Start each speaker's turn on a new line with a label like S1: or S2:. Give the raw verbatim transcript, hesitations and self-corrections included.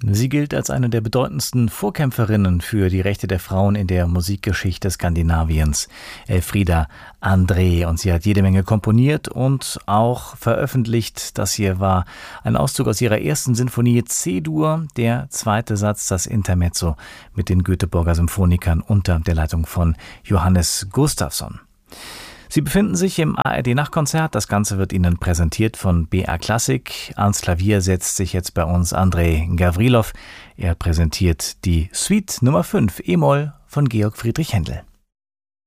S1: Sie gilt als eine der bedeutendsten Vorkämpferinnen für die Rechte der Frauen in der Musikgeschichte Skandinaviens, Elfriede André. Und sie hat jede Menge komponiert und auch veröffentlicht. Das hier war ein Auszug aus ihrer ersten Sinfonie C-Dur, der zweite Satz, das Intermezzo mit den Göteborger Symphonikern unter der Leitung von Johannes Gustafsson. Sie befinden sich im A R D-Nachtkonzert. Das Ganze wird Ihnen präsentiert von B R Klassik. Ans Klavier setzt sich jetzt bei uns Andrei Gavrilov. Er präsentiert die Suite Nummer fünf E-Moll von Georg Friedrich Händel.